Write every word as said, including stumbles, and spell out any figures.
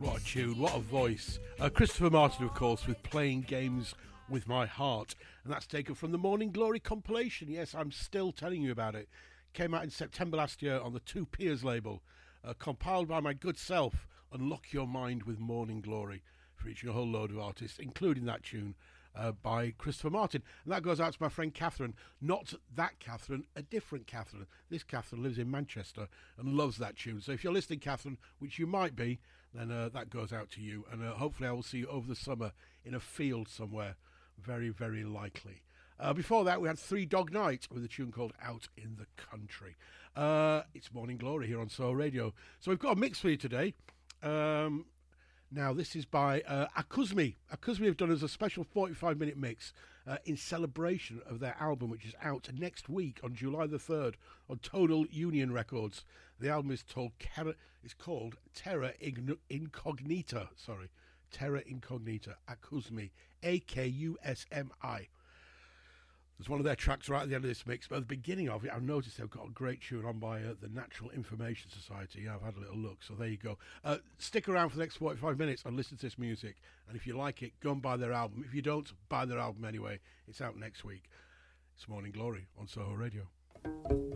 What a tune, what a voice. Uh, Christopher Martin, of course, with Playing Games with My Heart. And that's taken from the Morning Glory compilation. Yes, I'm still telling you about it. Came out in September last year on the Two Peers label. Uh, compiled by my good self, Unlock Your Mind with Morning Glory, featuring a whole load of artists, including that tune uh, by Christopher Martin. And that goes out to my friend Catherine. Not that Catherine, a different Catherine. This Catherine lives in Manchester and loves that tune. So if you're listening, Catherine, which you might be, then uh, that goes out to you. And uh, hopefully I will see you over the summer in a field somewhere. Very, very likely. Uh, before that, we had Three Dog Night with a tune called Out in the Country. Uh, it's Morning Glory here on Soho Radio. So we've got a mix for you today. Um, now, this is by uh, Akuzmi. Akuzmi have done as a special forty-five minute mix uh, in celebration of their album, which is out next week on July the third on Tonal Union Records. The album is, told, is called Terra Incognita. Sorry, Terra Incognita. Akuzmi. A K U S M I. There's one of their tracks right at the end of this mix, but at the beginning of it, I've noticed they've got a great tune on by uh, the Natural Information Society. Yeah, I've had a little look, so there you go. Uh, stick around for the next forty-five minutes and listen to this music, and if you like it, go and buy their album. If you don't, buy their album anyway. It's out next week. It's Morning Glory on Soho Radio.